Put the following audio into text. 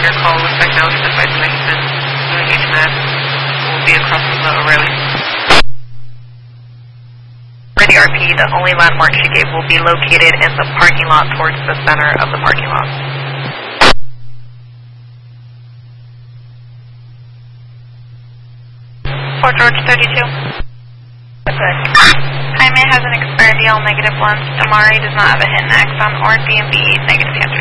your call was diagnosed and advised that HMS will be across from the O'Reilly. For the RP, the only landmark she gave will be located in the parking lot towards the center of the parking lot. Fort George 32. Good. Jaime has an expired DL -1. Damari does not have a hit in axon or DMB -answer